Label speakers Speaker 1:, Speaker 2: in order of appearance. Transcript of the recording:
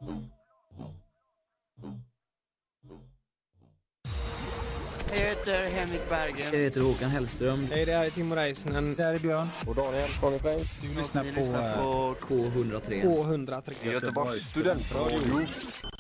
Speaker 1: Jag heter Henrik Berggren.
Speaker 2: Jag heter Håkan Hellström.
Speaker 3: Hej, det här är Timo Reisnen.
Speaker 4: Det här är Björn.
Speaker 5: Och Daniel från Flames.
Speaker 4: Du lyssnar på
Speaker 2: K103.
Speaker 3: K103.
Speaker 5: Göteborgs studentradio.